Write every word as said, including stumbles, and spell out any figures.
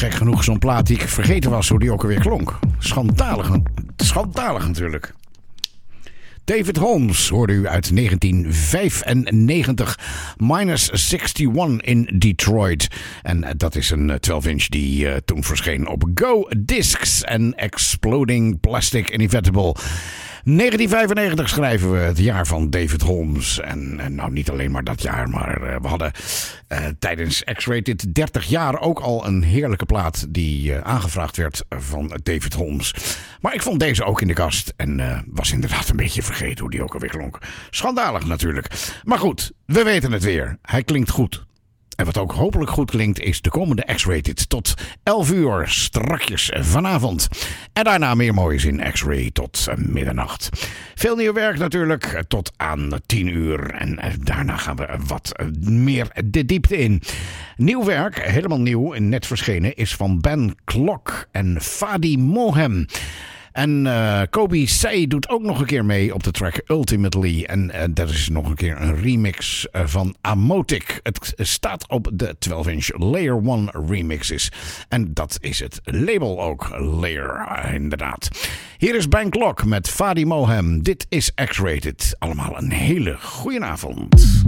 gek genoeg zo'n plaat die ik vergeten was hoe die ook alweer klonk. Schandalig, schandalig natuurlijk. David Holmes hoorde u uit negentien vijfennegentig. Minus eenenzestig in Detroit. En dat is een twaalf inch die uh, toen verscheen op Go Discs en Exploding Plastic Inevitable. negentien vijfennegentig schrijven we, het jaar van David Holmes. En, en nou niet alleen maar dat jaar, maar uh, we hadden uh, tijdens X-Rated dertig jaar ook al een heerlijke plaat die uh, aangevraagd werd van David Holmes. Maar ik vond deze ook in de kast en uh, was inderdaad een beetje vergeten hoe die ook alweer klonk. Schandalig natuurlijk. Maar goed, we weten het weer. Hij klinkt goed. En wat ook hopelijk goed klinkt is de komende X-Rated tot elf uur strakjes vanavond. En daarna meer moois in X-Ray tot uh, middernacht. Veel nieuw werk natuurlijk tot aan tien uur. En uh, daarna gaan we wat uh, meer de diepte in. Nieuw werk, helemaal nieuw, net verschenen, is van Ben Klok en Fadi Mohem. En uh, Kobe Say doet ook nog een keer mee op de track Ultimately. En uh, dat is nog een keer een remix uh, van Amotic. Het staat op de twaalf inch Layer one remixes. En dat is het label ook, Layer, uh, inderdaad. Hier is Ben Klok met Fadi Mohem. Dit is X-Rated. Allemaal een hele goeie avond.